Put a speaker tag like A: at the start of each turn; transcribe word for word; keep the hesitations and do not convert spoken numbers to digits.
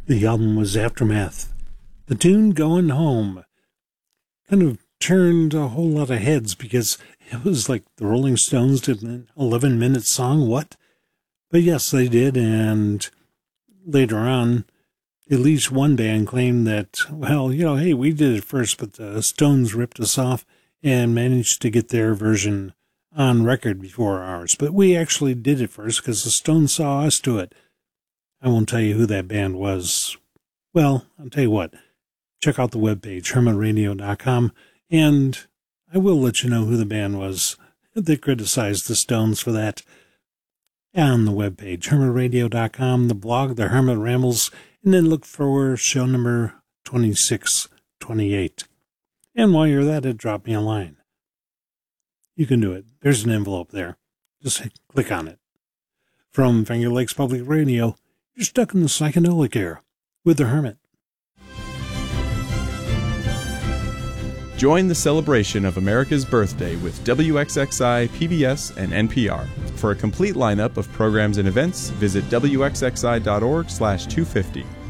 A: The album was Aftermath. The tune Going Home kind of turned a whole lot of heads because it was like the Rolling Stones did an eleven-minute song. What? But yes, they did, and later on, at least one band claimed that, well, you know, hey, we did it first, but the Stones ripped us off and managed to get their version on record before ours. But we actually did it first because the Stones saw us do it. I won't tell you who that band was. Well, I'll tell you what. Check out the webpage, hermit radio dot com, and I will let you know who the band was that criticized the Stones for that on the webpage, hermit radio dot com, the blog, The Hermit Rambles, and then look for show number twenty-six twenty-eight. And while you're at it, drop me a line. You can do it. There's an envelope there. Just hit, click on it. From Finger Lakes Public Radio, you're stuck in the psychedelic era with The Hermit.
B: Join the celebration of America's birthday with W X X I, P B S, and N P R. For a complete lineup of programs and events, visit W X X I dot org slash two fifty.